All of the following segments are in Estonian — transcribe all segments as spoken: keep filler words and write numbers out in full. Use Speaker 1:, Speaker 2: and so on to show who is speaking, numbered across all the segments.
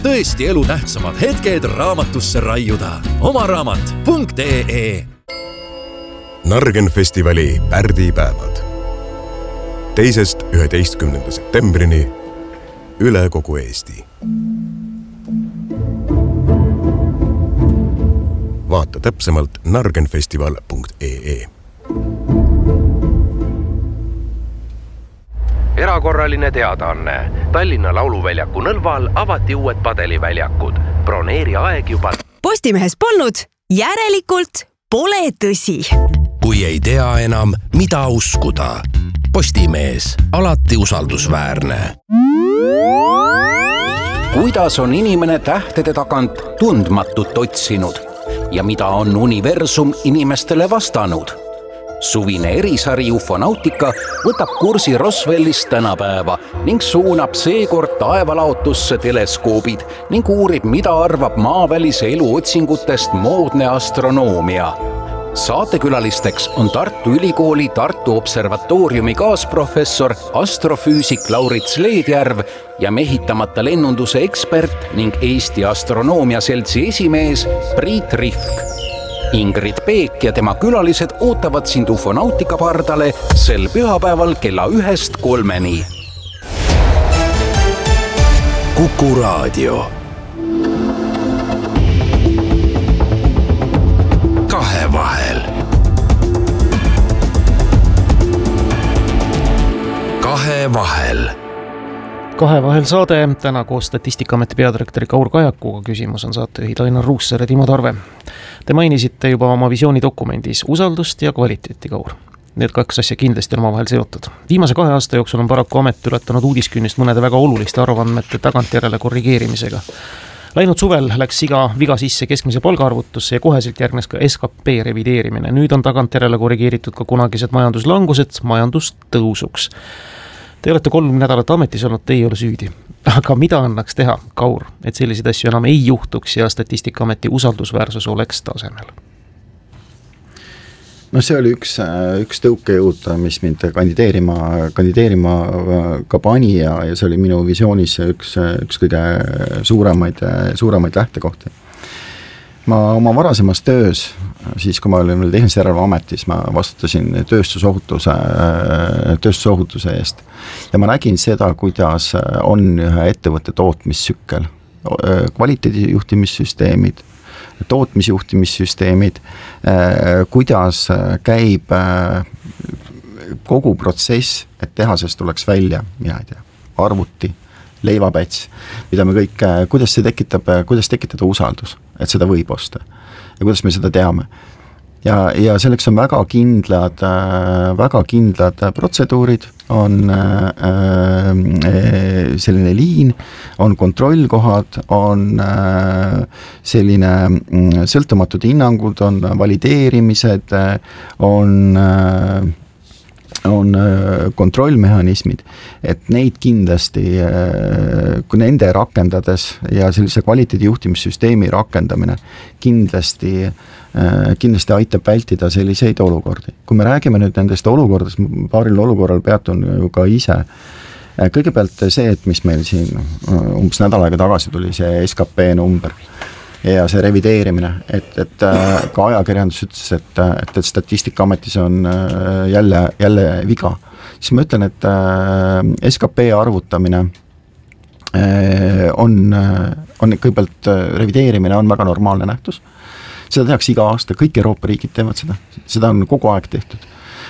Speaker 1: tõesti elutähtsamad hetked raamatusse raiuda. oma raamat punkt ee
Speaker 2: Nargenfestivali pärdipäevad. Teisest üheteistkümnenda septembrini üle kogu Eesti. Vaata täpsemalt nargenfestival punkt ee.
Speaker 3: Erakorraline teadaanne. Tallinna Lauluväljaku Nõlval avati uued padeliväljakud. Broneeri aeg juba.
Speaker 4: Postimehes polnud, järelikult pole tõsi.
Speaker 5: Kui ei tea enam, mida uskuda. Postimees, alati usaldusväärne.
Speaker 6: Kuidas on inimene tähtede tagant tundmatut otsinud ja mida on universum inimestele vastanud? Suvine erisari Ufonautika võtab kursi Roswellist tänapäeva ning suunab seekord taevalaotusse teleskoobid ning uurib, mida arvab maavälise elu otsingutest moodne astronoomia. Saatekülalisteks on Tartu Ülikooli Tartu Observatooriumi kaasprofessor astrofüüsik Laurits Leedjärv ja mehitamata lennunduse ekspert ning Eesti Astronoomia Seltsi esimees Priit Rihk. Ingrid Peek ja tema külalised ootavad sind Ufonautika pardale sel pühapäeval kella ühest kolmeni.
Speaker 5: Kuku Raadio. Kahevahel. Kahevahel.
Speaker 7: Kahevahel saade täna koos Statistikaameti peadirektori Kaur Kajakuga. Küsimus on saatejuhid Ainar Ruussaar ja Timo Tarve. Te mainisite juba oma visioonidokumendis usaldust ja kvaliteeti, Kaur. Need kaks asja kindlasti on omavahel seotud. Viimase kahe aasta jooksul on paraku amet ületanud uudiskünnist mõnede väga oluliste arvandmete tagantjärele korrigeerimisega. Läinud suvel läks iga viga sisse keskmise palgaarvutusse ja koheselt järgnes ka S K P revideerimine. Nüüd on tagantjärele korrigeeritud ka kunagised majanduslangused majandustõusuks. Te olete kolm nädalat ametis olnud, te ei ole süüdi. Aga mida annaks teha, Kaur, et selliseid asju enam ei juhtuks ja Statistikaameti usaldusväärsus oleks tasemel?
Speaker 8: No see oli üks, üks tõukejõud, mis mind kandideerima, kandideerima ka pani ja, ja see oli minu visioonis üks, üks kõige suuremaid, suuremaid lähtekohti. Ma oma varasemas töös, siis kui ma olin tehnilise järelevalve ametis, ma vastutasin tööstusohutuse, tööstusohutuse eest. Ja ma nägin seda, kuidas on ühe ettevõtte tootmissükkel, kvaliteedijuhtimissüsteemid, tootmisjuhtimissüsteemid, kuidas käib kogu protsess, et tehasest tuleks välja, mina ei tea, arvuti, leivapäts, mida me kõik, kuidas see tekitab, kuidas tekitada usaldus, et seda võib osta ja kuidas me seda teame. Ja, ja selleks on väga kindlad, väga kindlad protseduurid, on selline liin, on kontrollkohad, on selline sõltumatud hinnangud, on valideerimised, on on kontrollmehhanismid, et neid kindlasti, kui nende rakendades ja sellise kvaliteedijuhtimissüsteemi rakendamine kindlasti, kindlasti aitab vältida selliseid olukordi. Kui me räägime nüüd nendest olukordast, paaril olukorral peatun ju ka ise. Kõigepealt see, et mis meil siin umbes nädal aega tagasi tuli, see S K P number ja see revideerimine, et, et ka ajakirjandus ütles, et, et, et Statistikaametis on jälle, jälle viga. Siis ma ütlen, et S K P arvutamine on, on kõigepealt revideerimine on väga normaalne nähtus. Seda tehakse iga aasta, kõik Euroopa riigid teevad seda. Seda on kogu aeg tehtud.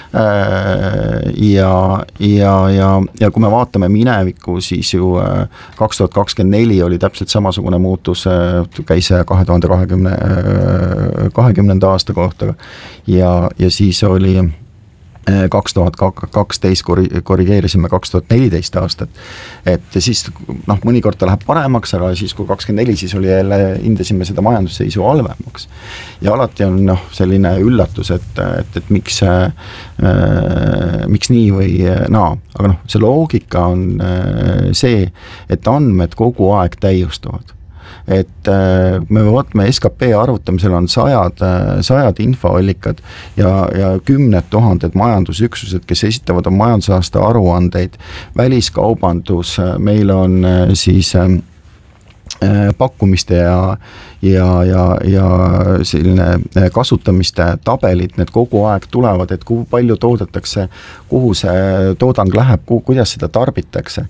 Speaker 8: Ja, ja, ja, ja kui me vaatame minevikku, siis ju kaks tuhat kakskümmend neli oli täpselt samasugune muutus, käis kahe tuhande kahekümnenda aasta kohta ja, ja siis oli kaks tuhat kaksteist korrigeerisime kaks tuhat neliteist aastat, et siis noh, mõnikord ta läheb paremaks, aga siis kui kakskümmend neli, siis oli jälle, hindasime seda majandusseisu halvemaks. Ja alati on noh, selline üllatus, et, et, et miks, äh, miks nii või naa, aga noh, see loogika on äh, see, et andmed kogu aeg täiustuvad. Et me vaatame S K P arvutamisel on sajad, sajad infoallikad ja, ja kümned tuhanded majandusüksused, kes esitavad on majandusaasta aruandeid, väliskaubandus, meil on siis pakkumiste ja, ja, ja, ja selline kasutamiste tabelid, need kogu aeg tulevad, et kui palju toodetakse, kuhu see toodang läheb, kuhu, kuidas seda tarbitakse.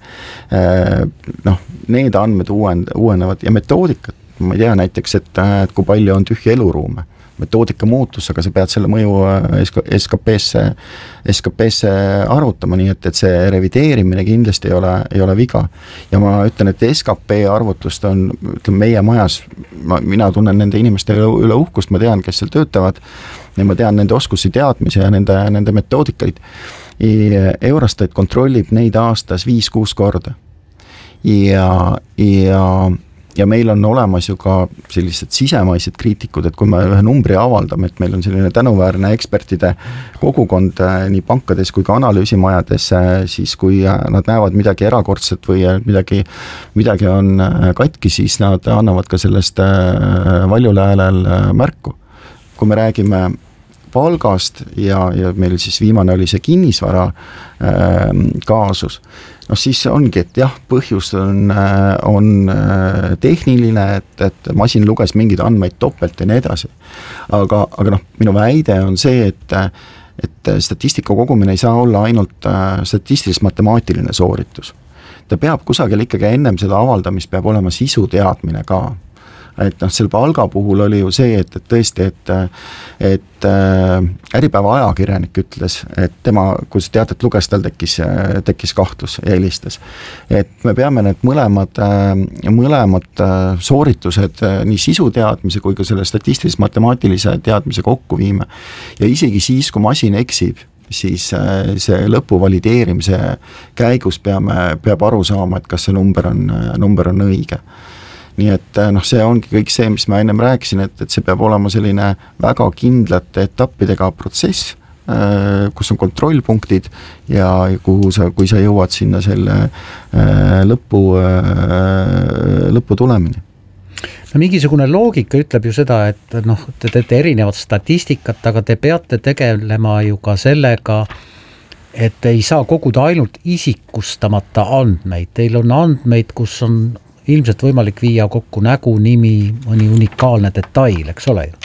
Speaker 8: Noh, need andmed uuend, uuenevad ja metoodikat, ma ei tea näiteks, et, et kui palju on tühja eluruume. Metoodika muutus, aga sa pead selle mõju S K P-sse, S K P-sse arvutama, nii et, et see revideerimine kindlasti ei ole, ei ole viga. Ja ma ütlen, et S K P arvutust on, ütleme, meie majas, ma, mina tunnen nende inimeste üle uhkust, ma tean, kes seal töötavad, ja ma tean nende oskusi teadmise ja nende, nende metoodikaid. Eurostat kontrollib neid aastas viis-kuus korda. Ja, ja ja meil on olemas ju ka sellised sisemaised kriitikud, et kui me ühe numbri avaldame, et meil on selline tänuväärne ekspertide kogukond nii pankades kui ka analüüsimajades, siis kui nad näevad midagi erakordset või midagi, midagi on katki, siis nad annavad ka sellest valjul häälel märku. Kui me räägime palgast ja, ja meil siis viimane oli see kinnisvara äh, kaasus, no siis ongi, et jah, põhjus on, on tehniline, et, et masin luges mingeid andmeid topelt ja nii edasi. Aga, aga noh, minu väide on see, et, et statistika kogumine ei saa olla ainult statistilis matemaatiline sooritus. Ta peab kusagil ikkagi ennem seda avaldamist peab olema sisu teadmine ka. Et noh, selle palga puhul oli ju see, et, et tõesti, et, et Äripäeva ajakirjanik ütles, et tema, kui see teatet luges, tal tekkis, tekkis kahtlus ja helistas. Et me peame need mõlemad, mõlemad sooritused nii sisu teadmise kui ka selle statistilis matemaatilise teadmise kokku viima. Ja isegi siis, kui masin eksib, siis see lõpu valideerimise käigus peame, peab aru saama, et kas see number on, number on õige. Nii et noh, see ongi kõik see, mis ma ennem rääkisin, et, et see peab olema selline väga kindlate etappidega protsess, kus on kontrollpunktid ja kuhu sa, kui sa jõuad sinna selle lõpu, lõpu tulemini.
Speaker 9: No mingisugune loogika ütleb ju seda, et noh, te teete erinevat statistikat, aga te peate tegelema ju ka sellega, et ei saa koguda ainult isikustamata andmeid. Teil on andmeid, kus on ilmselt võimalik viia kokku nägu, nimi, mõni unikaalne detail, eks ole ju?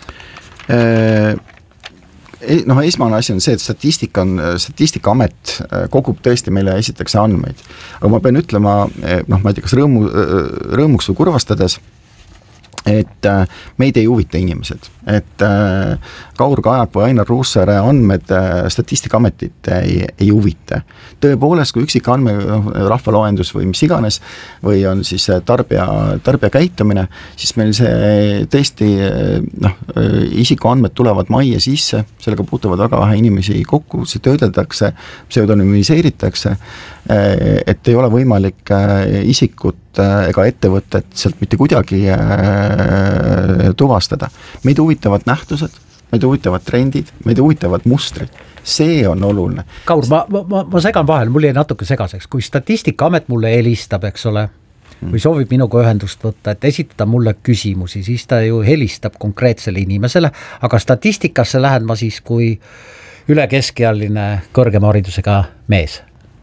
Speaker 8: Noh, esmane asi on see, et statistika on, statistikaamet kogub tõesti meile esitakse andmeid. Aga ma pean ütlema, noh, ma ei tea, kas rõõmu, rõõmuks või kurvastades, et meid ei huvita inimesed, et Kaur Kajak või Ainar Ruussaare andmed Statistikaametit ei, ei huvita. Tõepoolest, kui üksik andme, rahvaloendus või mis iganes, või on siis tarbija, tarbija käitumine, siis meil see tõesti, noh, isikuandmed tulevad majja sisse, sellega puutuvad väga vähe inimesi kokku, see töödeldakse, pseudonümiseeritakse, et ei ole võimalik isikut ega ettevõtet sealt mitte kuidagi tuvastada. Meid huvitavad nähtused, meid huvitavad trendid, meid huvitavad mustrid. See on oluline.
Speaker 9: Kaur, ma, ma, ma segan vahel, mul jäi natuke segaseks. Kui Statistikaamet mulle helistab, eks ole, või soovib minuga ühendust võtta, et esitada mulle küsimusi, siis ta ju helistab konkreetsele inimesele, aga statistikasse lähen ma siis kui üle keskealine kõrgema haridusega mees.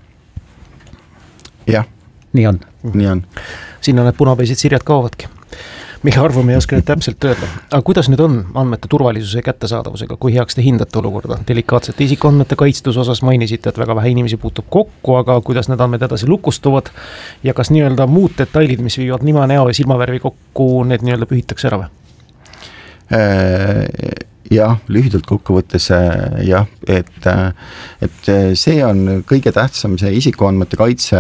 Speaker 8: Jah.
Speaker 9: Nii on.
Speaker 8: Nii on.
Speaker 7: Sinna need punapäised sirjad kaovadki. Mille arvame ei oska nüüd täpselt öelda. Aga kuidas nüüd on andmete turvalisuse ja kättesaadavusega? Kui heaks te hindate olukorda? Delikaatsete isikuandmete kaitstus osas mainisite, et väga vähe inimesi puutub kokku, aga kuidas need andmed edasi lukustuvad ja kas nii-öelda muud detailid, mis viivad nima, näo ja silmavärvi kokku, need nii-öelda pühitakse ära või?
Speaker 8: Jah, lühidalt kokkuvõttes jah, et, et see on kõige tähtsam, see isikuandmete kaitse,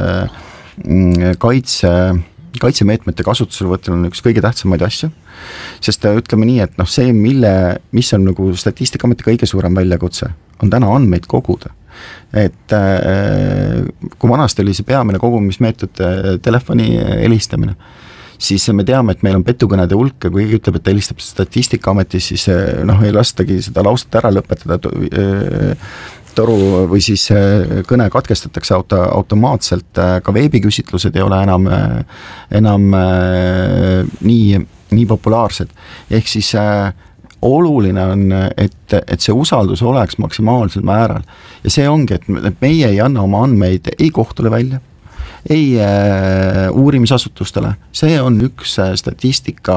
Speaker 8: kaitse kaitsemeetmete kasutusel võttel on üks kõige tähtsamaid asju, sest ütleme nii, et noh, see, mille, mis on nagu Statistikaametis kõige suurem väljakutse, on täna andmeid koguda. Et kui vanasti oli see peamine kogumismeetod telefoni helistamine, siis me teame, et meil on petukõnede hulk ja kui ütleb, et ta helistab Statistikaametis, siis noh, ei lastagi seda lauset ära lõpetada toru või siis kõne katkestatakse auto, automaatselt, ka veebiküsitlused ei ole enam, enam nii, nii populaarsed. Ehk siis oluline on, et, et see usaldus oleks maksimaalsel määral. Ja see ongi, et meie ei anna oma andmeid ei kohtule välja, ei äh, uurimisasutustele. See on üks statistika,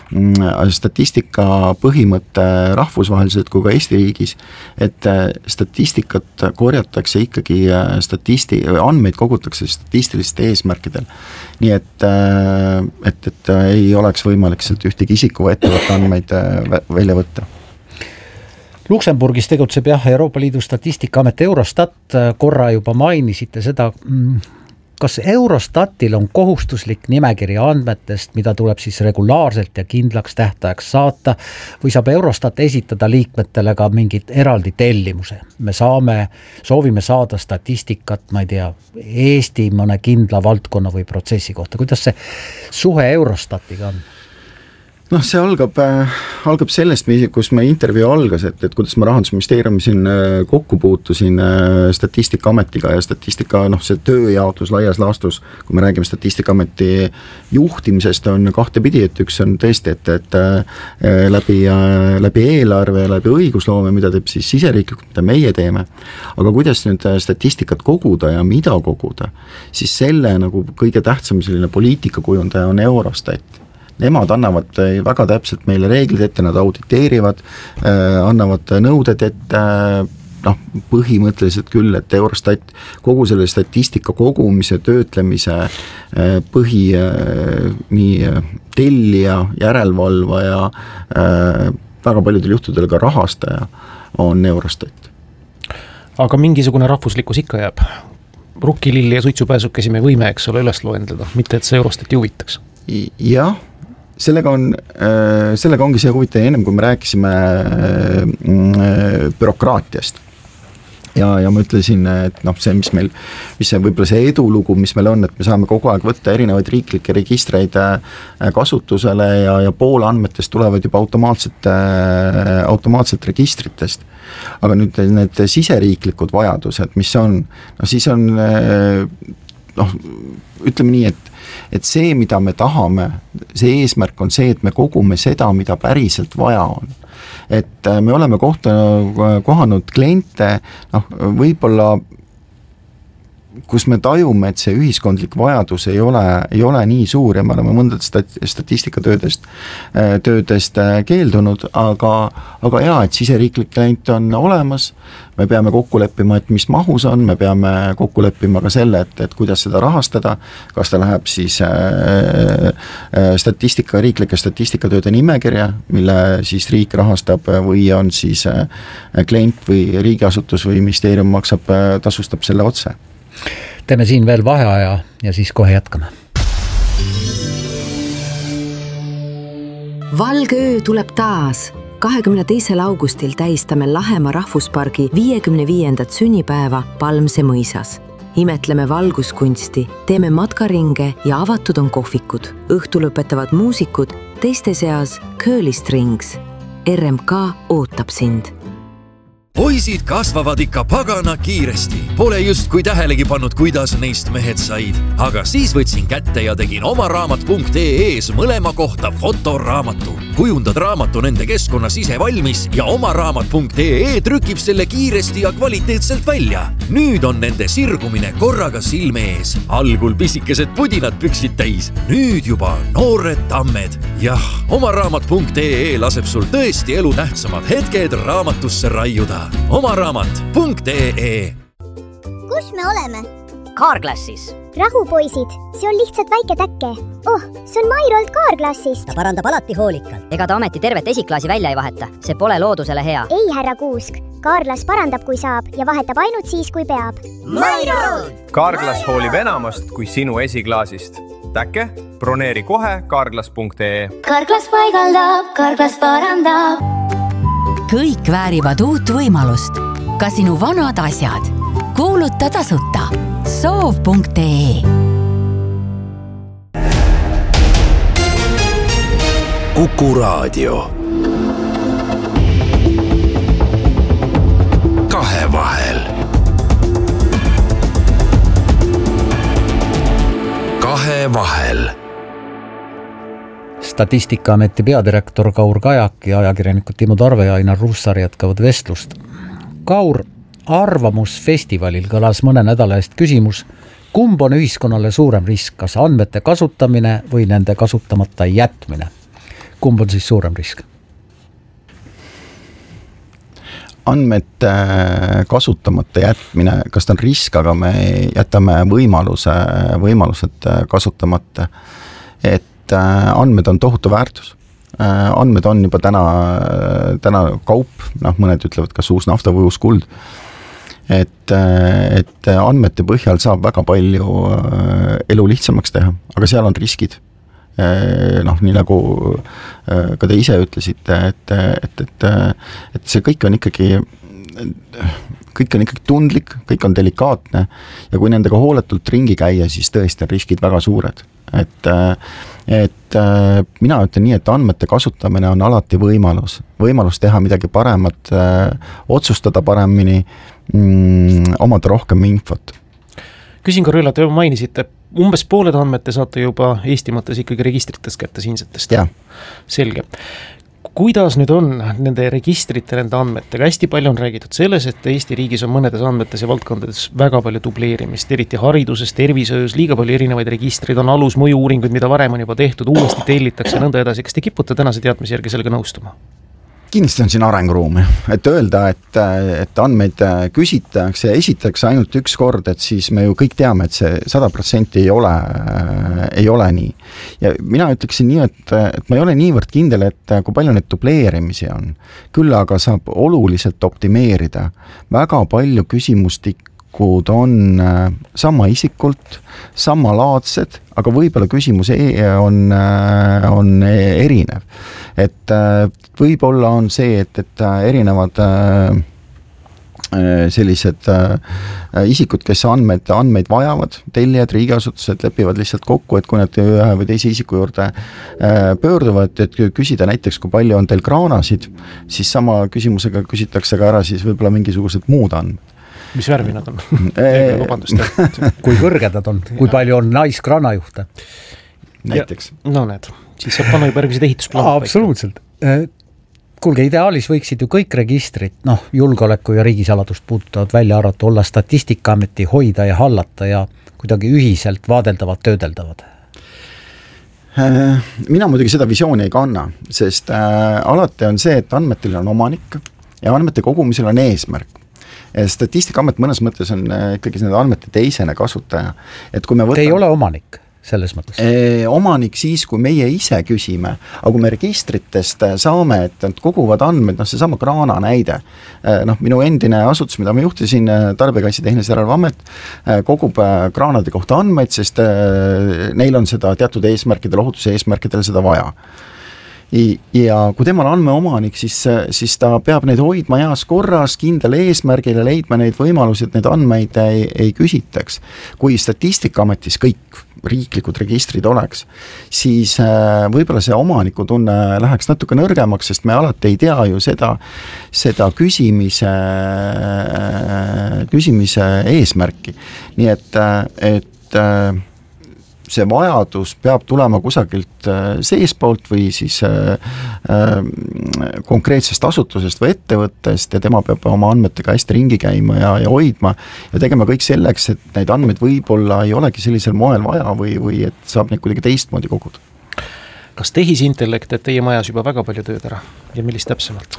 Speaker 8: statistika põhimõte rahvusvaheliselt kui ka Eesti riigis, et statistikat korjatakse ikkagi statisti-, andmeid kogutakse statistiliste eesmärkidel. Nii et, et, et ei oleks võimalik sealt ühtegi isiku või ettevõtte andmeid välja võtta.
Speaker 9: Luksemburgis tegutseb jah Euroopa Liidu statistikaamet Eurostat, korra juba mainisite seda, kas Eurostatil on kohustuslik nimekiri andmetest, mida tuleb siis regulaarselt ja kindlaks tähtajaks saata, või saab Eurostat esitada liikmetele ka mingit eraldi tellimuse? Me saame, soovime saada statistikat, ma ei tea, Eesti mõne kindla valdkonna või protsessi kohta. Kuidas see suhe Eurostatiga on?
Speaker 8: Noh, see algab, äh, algab sellest, kus me intervjuu algas, et, et kuidas ma Rahandusministeeriumi siin äh, kokku puutusin äh, Statistikaametiga ja statistika, noh, see tööjaotus laias laastus, kui me räägime Statistikaameti juhtimisest, on kahte pidi, et üks on tõesti, et, et äh, läbi, äh, läbi eelarve ja läbi õigusloome, mida teeb siis siseriiklikult, mida meie teeme, aga kuidas nüüd statistikat koguda ja mida koguda, siis selle nagu kõige tähtsam selline poliitikakujundaja on Eurostat. Nemad annavad väga täpselt meile reeglid ette, nad auditeerivad, äh, annavad nõuded ette, noh, põhimõtteliselt küll, et Eurostat kogu selle statistika kogumise, töötlemise äh, põhi äh, nii tellija, järelevalvaja, äh, väga paljudel juhtudel ka rahastaja on Eurostat.
Speaker 7: Aga mingisugune rahvuslikkus ikka jääb. Rukkililli ja suitsupääsukesi me võime, eks ole, üles loendada, mitte et see Eurostati huvitaks.
Speaker 8: Jah, sellega on, sellega ongi see huvitav ennem, kui me rääkisime bürokraatiast. Ja, ja ma ütlesin, et noh, see, mis meil, mis see võib-olla see edulugu, mis meil on, et me saame kogu aeg võtta erinevaid riiklikke registreid kasutusele ja, ja pool andmetest tulevad juba automaatselt, automaatselt registritest. Aga nüüd need siseriiklikud vajadused, mis on, no siis on, noh, ütleme nii, et et see, mida me tahame, see eesmärk on see, et me kogume seda, mida päriselt vaja on. Et me oleme kohta, kohanud kliente, noh, võib-olla kus me tajume, et see ühiskondlik vajadus ei ole, ei ole nii suur ja me oleme mõndad statistikatöödest töödest keeldunud, aga, aga jaa, et siseriiklik klient on olemas, me peame kokku leppima, et mis mahus on, me peame kokku leppima ka selle, et, et kuidas seda rahastada, kas ta läheb siis äh, statistika, riiklike statistikatööde nimekirja, mille siis riik rahastab või on siis äh, klient või riigiasutus või ministeerium maksab, tasustab selle otse.
Speaker 9: Teeme siin veel vaheaja ja siis kohe jätkame.
Speaker 4: Valge öö tuleb taas. kahekümne teisel augustil tähistame Lahemaa rahvuspargi viiekümne viiendat sünnipäeva Palmse mõisas. Imetleme valguskunsti, teeme matkaringe ja avatud on kohvikud. Õhtu lõpetavad muusikud, teiste seas Curly Strings. R M K ootab sind.
Speaker 1: Poisid kasvavad ikka pagana kiiresti. Pole just kui tähelegi pannud, kuidas neist mehed said. Aga siis võtsin kätte ja tegin oma raamat punkt ee ees mõlema kohta fotoraamatu. Kujundad raamatu nende keskkonnas ise valmis ja oma raamat punkt ee trükib selle kiiresti ja kvaliteetselt välja. Nüüd on nende sirgumine korraga silme ees. Algul pisikesed pudinad püksid täis. Nüüd juba noored tammed. Jah, oma raamat punkt ee laseb sul tõesti elu tähtsamad hetked raamatusse raiuda. Oma raamat punkt ee.
Speaker 10: Kus me oleme?
Speaker 11: Carglassis.
Speaker 10: Rahu, poisid, see on lihtsalt väike täkke. Oh, see on Mairolt Carglassist.
Speaker 11: Ta parandab alati hoolikalt. Ega ta ometi tervet esiklaasi välja ei vaheta. See pole loodusele hea.
Speaker 10: Ei, härra Kuusk. Carglass parandab, kui saab ja vahetab ainult siis, kui peab.
Speaker 11: Mairol!
Speaker 12: Carglass hoolib enamast kui sinu esiklaasist. Täkke, broneeri kohe Carglass punkt ee.
Speaker 10: Carglass paigaldab, Carglass parandab.
Speaker 13: Kõik väärivad uut võimalust. Ka sinu vanad asjad. Kuuluta tasuta. soov punkt ee.
Speaker 5: Kuku Raadio. Kahevahel. Kahevahel.
Speaker 9: Statistikaameti peadirektor Kaur Kajak ja ajakirjanikud Timo Tarve ja Ainar Ruussaar jätkavad vestlust. Kaur, arvamusfestivalil kõlas mõne nädala eest küsimus, kumb on ühiskonnale suurem risk, kas andmete kasutamine või nende kasutamata jätmine? Kumb on siis suurem risk?
Speaker 8: Andmete kasutamata jätmine, kas ta on risk, aga me jätame võimaluse, võimalused kasutamata. Et andmed on tohutu väärtus. Andmed on juba täna, täna kaup, noh, mõned ütlevad kas uus nafta või uus kuld. Et, et andmete põhjal saab väga palju elu lihtsamaks teha, aga seal on riskid. Noh, nii nagu ka te ise ütlesite, et, et, et, et see kõik on ikkagi kõik on ikkagi tundlik, kõik on delikaatne ja kui nendega hooletult ringi käia, siis tõesti on riskid väga suured. Et, et mina ütlen nii, et andmete kasutamine on alati võimalus, võimalus teha midagi paremat, otsustada paremini, mm, omada rohkem infot.
Speaker 7: Küsin korra üle, te mainisite, umbes pooled andmete saate juba Eesti mõttes ikkagi registrites kätte siinsetest.
Speaker 8: Ja.
Speaker 7: Selge. Kuidas nüüd on nende registrite, nende andmetega? Hästi palju on räägitud selles, et Eesti riigis on mõnedes andmetes ja valdkondades väga palju dubleerimist, eriti hariduses, tervisöös, liiga palju erinevaid registreid, on alus mõju-uuringuid, mida varem on juba tehtud, uuesti tellitakse ja nõnda edasi. Kas te kipute tänase teadmise järgi sellega nõustuma?
Speaker 8: Kindlasti on siin arenguruumi, et öelda, et, et andmeid küsitakse ja esitakse ainult üks kord, et siis me ju kõik teame, et see sada protsenti ei ole, ei ole nii. Ja mina ütleksin nii, et, et ma ei ole niivõrd kindel, et kui palju neid dubleerimisi on. Küll aga saab oluliselt optimeerida. Väga palju küsimustikud on sama isikult, samalaadsed, aga võib-olla küsimus on, on erinev. Et võib-olla on see, et, et erinevad sellised isikud, kes andmeid, andmeid vajavad, tellijad, riigiasutused lepivad lihtsalt kokku, et kui nad ühe või teise isiku juurde pöörduvad, et küsida näiteks, kui palju on teil kraanasid, siis sama küsimusega küsitakse ka ära siis võib-olla mingisugused muud andmed.
Speaker 7: Mis värvi nad on? Vabandust.
Speaker 9: Kui kõrged nad on? Kui palju on naiskraanajuhte?
Speaker 8: Näiteks.
Speaker 7: Ja, no need, siis saab panna juba järgmised ehitusplaanid.
Speaker 9: Absoluutselt. Kuulge, ideaalis võiksid ju kõik registrid, noh, julgeoleku ja riigisaladust puudutavad välja arvata, olla Statistikaameti hoida ja hallata ja kuidagi ühiselt vaadeldavad, töödeldavad.
Speaker 8: Mina muidugi seda visiooni ei kanna, sest äh, alati on see, et andmetel on omanik ja andmete kogumisel on eesmärk. Statistikaamet mõnes mõttes on ikkagi nende andmete teisene kasutaja. Et kui me võtame...
Speaker 9: Te ei ole omanik selles mõttes?
Speaker 8: E, omanik siis, kui meie ise küsime, aga kui me registritest saame, et nad koguvad andmed, noh see sama kraana näide, noh minu endine asutus, mida ma juhtisin, Tarbijakaitse Tehnilise Järelevalve Amet, kogub kraanade kohta andmeid, sest neil on seda teatud eesmärkidel, ohutuse eesmärkidel seda vaja. Ja kui temal on andmeomanik, siis, siis ta peab neid hoidma heas korras, kindel eesmärgile leidma neid võimalusi, et neid andmeid ei, ei küsitaks. Kui Statistikaametis kõik riiklikud registrid oleks, siis võib-olla see omaniku tunne läheks natuke nõrgemaks, sest me alati ei tea ju seda, seda küsimise, küsimise eesmärki. Nii et, et see vajadus peab tulema kusagilt seespoolt või siis konkreetsest asutusest või ettevõttest ja tema peab oma andmetega hästi ringi käima ja, ja hoidma ja tegema kõik selleks, et neid andmeid võib-olla ei olegi sellisel moel vaja või, või et saab neid kuidagi teistmoodi koguda.
Speaker 7: Kas tehisintellekt teeb teie majas juba väga palju tööd ära ja millist täpsemalt?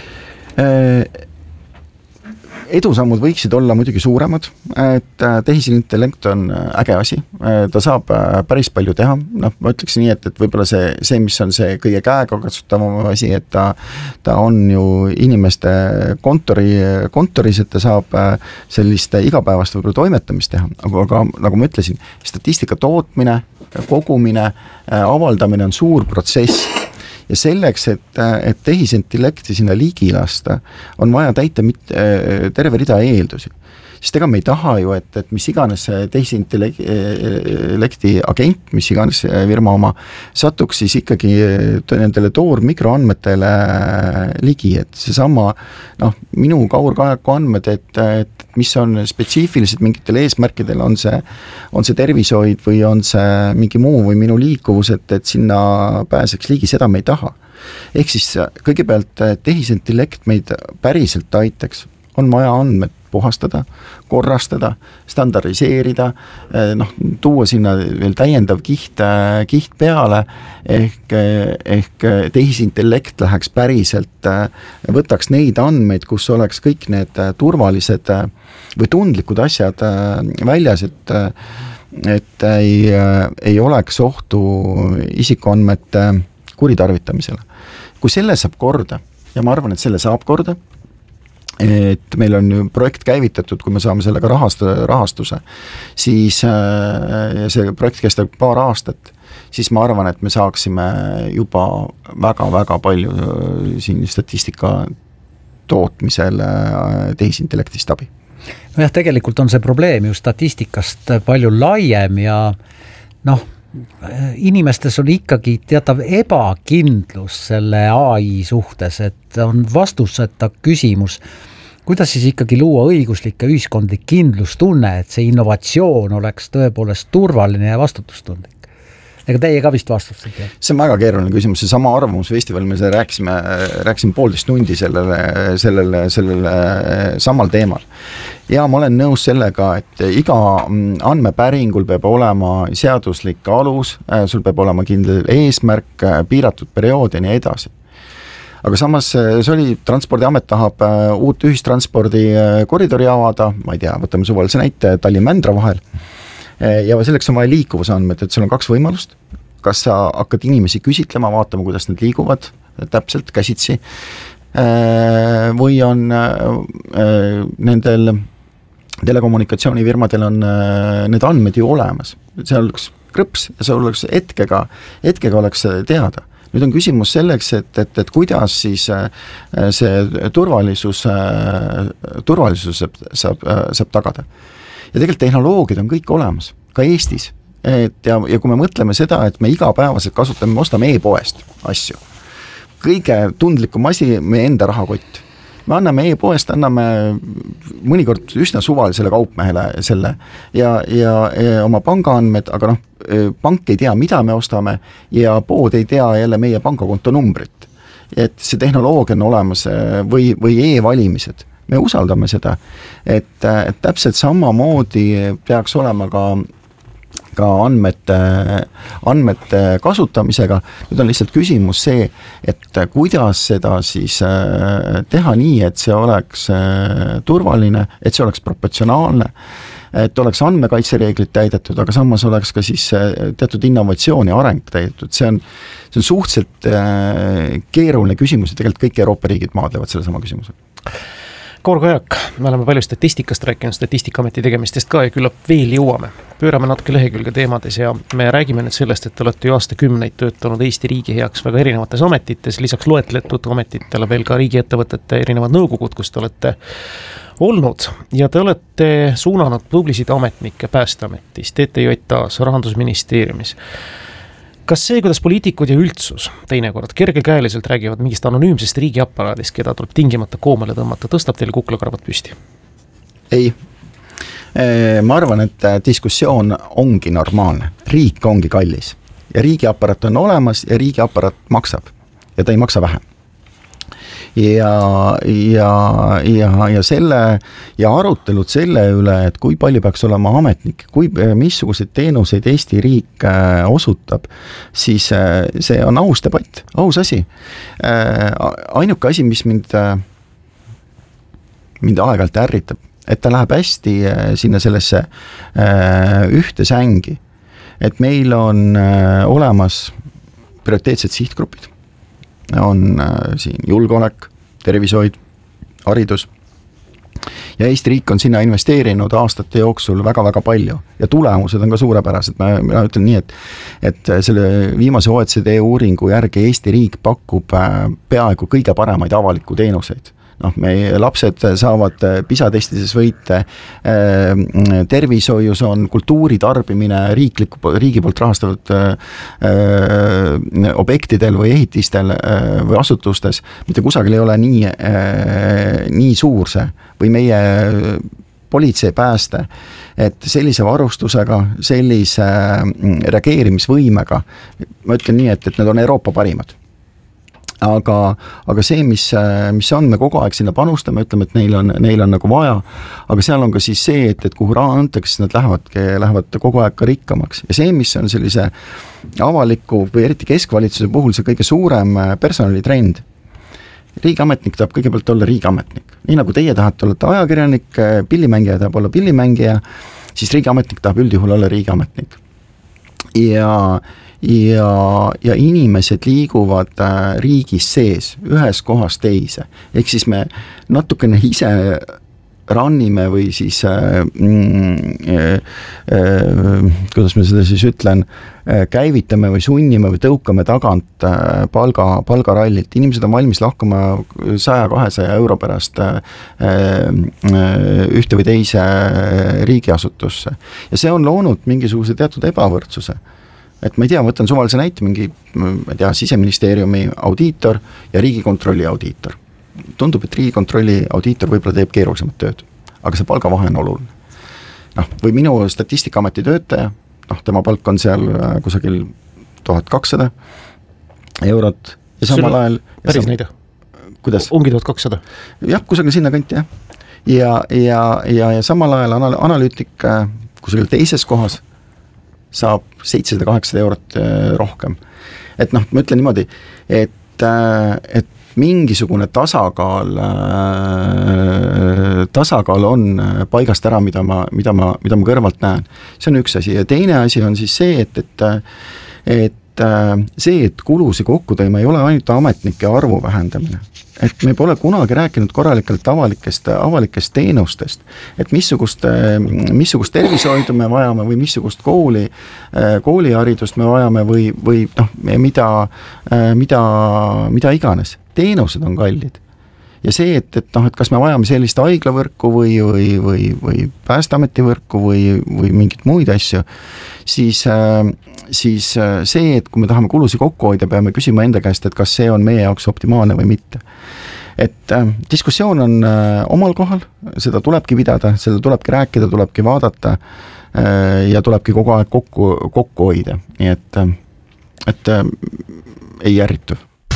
Speaker 8: Edusammud võiksid olla muidugi suuremad, et tehisintellekt on äge asi, ta saab päris palju teha, noh ma ütleks nii, et, et võib-olla see, see, mis on see kõige käega katsutavam asi, et ta, ta on ju inimeste kontori, kontoris, et ta saab sellist igapäevast võib-olla toimetamist teha, aga, aga nagu ma ütlesin, statistika tootmine, kogumine, avaldamine on suur protsess. Ja selleks, et, et tehisintellekti sinna ligi lasta, on vaja täita mit, terve rida eeldusi. Sest ega me ei taha ju, et, et mis iganes tehisintellekti agent, mis iganes firma oma, satuks siis ikkagi nendele toor mikroandmetele ligi, et see sama, noh, minu Kaur Kajaku andmed, et, et mis on spetsiifilised mingitel eesmärkidel, on see, on see tervishoid või on see mingi muu või minu liikuvus, et, et sinna pääseks ligi, seda me ei taha. Ehk siis kõigepealt tehisintellekt meid päriselt aitaks on vaja andmed puhastada, korrastada, standardiseerida, noh, tuua sinna veel täiendav kiht, kiht peale, ehk, ehk tehisintellekt läheks päriselt, võtaks neid andmeid, kus oleks kõik need turvalised või tundlikud asjad väljas, et, et ei, ei oleks ohtu isikuandmete kuritarvitamisele. Kui selle saab korda, ja ma arvan, et selle saab korda, et meil on ju projekt käivitatud, kui me saame sellega rahast, rahastuse, siis see projekt kestab paar aastat, siis ma arvan, et me saaksime juba väga-väga palju siin statistika tootmisel tehisintellektist abi.
Speaker 9: No jah, tegelikult on see probleem ju statistikast palju laiem ja noh, inimestes on ikkagi teatav ebakindlus selle A I suhtes, et on vastuseta küsimus, kuidas siis ikkagi luua õiguslik ja ühiskondlik kindlustunne, et see innovatsioon oleks tõepoolest turvaline ja vastutustundlik. Ega teie ka vist vastustate?
Speaker 8: See on väga keeruline küsimus, see sama arvamusfestival, me rääkisime, rääkisime poolteist tundi sellele, sellele, sellele samal teemal. Ja ma olen nõus sellega, et iga andmepäringul peab olema seaduslik alus, sul peab olema kindel eesmärk, piiratud periood ja nii edasi. Aga samas see oli, Transpordiamet tahab uut ühistranspordi koridori avada, ma ei tea, võtame suvalise näite Tallinn-Mändra vahel, ja selleks on vaja liikuvusandmed, et sul on kaks võimalust, kas sa hakkad inimesi küsitlema, vaatama, kuidas need liiguvad täpselt käsitsi, või on nendel telekommunikatsioonifirmadel on need andmed ju olemas, see oleks krõps ja see oleks hetkega, hetkega oleks teada. Nüüd on küsimus selleks, et, et, et kuidas siis see turvalisus, turvalisus saab, saab, saab tagada. Ja tegelikult tehnoloogid on kõik olemas, ka Eestis. Et ja, ja kui me mõtleme seda, et me igapäevaselt kasutame, me ostame e-poest asju. Kõige tundlikum asi meie enda rahakott. Me anname e-poest, anname mõnikord üsna suvalisele kaupmehele selle ja, ja, ja oma pangaandmed, aga noh, pank ei tea, mida me ostame ja pood ei tea jälle meie pangakonto numbrit. Et see tehnoloogia on olemas või, või e-valimised. Me usaldame seda, et, et täpselt samamoodi peaks olema ka, ka andmete, andmete kasutamisega. Nüüd on lihtsalt küsimus see, et kuidas seda siis teha nii, et see oleks turvaline, et see oleks proportsionaalne, et oleks andmekaitsereeglid täidetud, aga samas oleks ka siis teatud innovatsiooni areng täidetud. See on, see on suhteliselt keeruline küsimus ja tegelikult kõik Euroopa riigid maadlevad selle sama küsimuse.
Speaker 7: Kaur Kajak, me oleme palju statistikast rääkinud, Statistikaameti tegemistest ka ja küllap veel jõuame. Pöörame natuke lehekülge teemades ja me räägime nüüd sellest, et te olete ju aastakümneid töötanud Eesti riigi heaks väga erinevates ametites, lisaks loetletud ametitele veel ka riigiettevõtete erinevad nõukogud, kus te olete olnud ja te olete suunanud tublisid ametnikke Päästeametis, T T J A-s, Rahandusministeeriumis. Kas see, kuidas poliitikud ja üldsus teinekord kergekäeliselt räägivad mingist anonüümsest riigiaparaadist, keda tuleb tingimata koomale tõmmata, tõstab teile kuklakarvad püsti?
Speaker 8: Ei. Ma arvan, et diskussioon ongi normaalne. Riik ongi kallis. Ja riigiaparaat on olemas ja riigiaparaat maksab. Ja ta ei maksa vähem. Ja, ja, ja, ja selle ja arutelud selle üle, et kui palju peaks olema ametnik, kui, missuguseid teenuseid Eesti riik osutab, siis see on aus debatt, aus asi. Ainuke asi, mis mind, mind aeg-ajalt ärritab, et ta läheb hästi sinna sellesse ühte sängi, et meil on olemas prioriteetsed sihtgrupid. On äh, siin julgeolek, tervishoid, haridus ja Eesti riik on sinna investeerinud aastate jooksul väga-väga palju ja tulemused on ka suurepärased. Ma, ma ütlen nii, et, et selle viimase O E C D uuringu järgi Eesti riik pakub äh, peaaegu kõige paremaid avaliku teenuseid. Noh, meie lapsed saavad PISA-testides võite, tervishoius on kultuuri tarbimine riikliku, riigi poolt rahastatud objektidel või ehitistel või asutustes, mitte kusagil ei ole nii, nii suur see või meie politsei pääste, et sellise varustusega, sellise reageerimisvõimega, ma ütlen nii, et, et need on Euroopa parimad. aga, aga see, mis, mis on, me kogu aeg sinna panustame, ütleme, et neil on, neil on nagu vaja, aga seal on ka siis see, et, et kuhu raha antakse, siis nad lähevad, lähevad kogu aeg ka rikkamaks ja see, mis on sellise avaliku või eriti keskvalitsuse puhul see kõige suurem personalitrend. Riigiametnik tahab kõigepealt olla riigiametnik, nii nagu teie tahate olla ajakirjanik, pillimängija tahab olla pillimängija, siis riigiametnik tahab üldjuhul olla riigiametnik ja ja, ja inimesed liiguvad riigis sees ühes kohas teise, ehk siis me natukene ise rannime või siis mm, äh, äh, kuidas ma seda siis ütlen, äh, käivitame või sunnime või tõukame tagant äh, palga, palgarallilt, inimesed on valmis lahkuma saja kahesaja euro pärast äh, äh, ühte või teise riigiasutusse ja see on loonud mingisuguse teatud ebavõrdsuse. Et ma ei tea, võtan suvalise näite, mingi ma ei tea, Siseministeeriumi audiitor ja Riigikontrolli audiitor. Tundub, et Riigikontrolli audiitor võib-olla teeb keerulisemat tööd, aga see palgavahe on oluline. No, või minu Statistikaameti töötaja, noh, tema palk on seal kusagil tuhat kakssada eurot ja samal ajal...
Speaker 7: Päris näide?
Speaker 8: Kuidas?
Speaker 7: Ongi tuhat kakssada?
Speaker 8: Jah, kusagil sinna kanti, jah. Ja, ja, ja, ja samal ajal anal- analüütik kusagil teises kohas saab seitsesada kaheksasada eurot rohkem. Et noh, ma ütlen niimoodi, et, et mingisugune tasakaal, tasakaal on paigast ära, mida ma, mida ma, mida ma kõrvalt näen. See on üks asi ja teine asi on siis see, et, et, et see, et kulusi kokku tõime, ei ole ainult ametnike arvu vähendamine. Et me pole kunagi rääkinud korralikelt avalikest, avalikest teenustest, et missugust, missugust tervishoidu me vajame või missugust kooli, kooliharidust me vajame või, või noh, mida, mida, mida iganes. Teenused on kallid. Ja see, et, et, noh, et kas me vajame sellist haiglavõrku või, või, või, või päästeameti võrku või, või mingit muid asju, siis, siis see, et kui me tahame kulusi kokku hoida, peame küsima enda käest, et kas see on meie jaoks optimaalne või mitte. Et äh, diskussioon on äh, omal kohal, seda tulebki pidada, seda tulebki rääkida, tulebki vaadata äh, ja tulebki kogu aeg kokku, kokku hoida, nii et, et äh, ei järritu.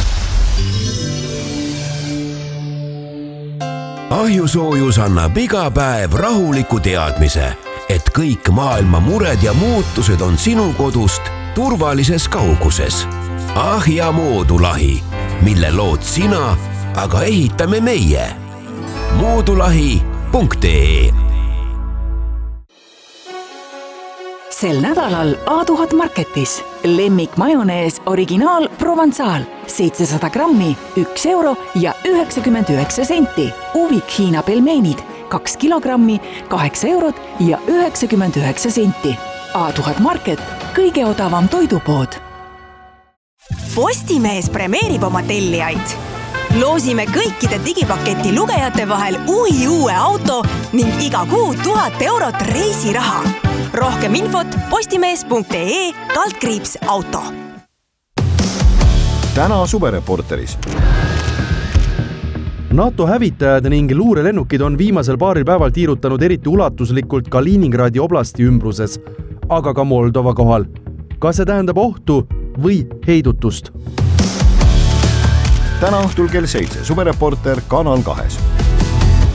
Speaker 5: Ahjusoojus annab iga päev rahuliku teadmise, et kõik maailma mured ja muutused on sinu kodust turvalises kauguses. Ahja moodulahi, mille lood sina, aga ehitame meie. moodulahi punkt ee
Speaker 14: Sel nädalal A tuhat Marketis lemmik majonees originaal Provençal seitsesada grammi, üks euro ja üheksakümmend üheksa senti. Uvik Hiina pelmeenid kaks kilogrammi, kaheksa eurot ja üheksakümmend üheksa senti. A tuhat Market, kõige odavam toidupood.
Speaker 15: Postimees premeerib oma tellijaid. Loosime kõikide digipaketi lugejate vahel uhi uue auto ning iga kuu tuhat eurot reisiraha. Rohkem infot postimees punkt ee kaldkriips auto.
Speaker 16: Täna suvereporteris.
Speaker 17: NATO hävitajad ning luurelennukid on viimasel paaril päeval tiirutanud eriti ulatuslikult Kaliningradi oblasti ümbruses, aga ka Moldova kohal. Kas see tähendab ohtu või heidutust?
Speaker 16: Täna õhtul kell seitse, suvereporter Kanal kahes.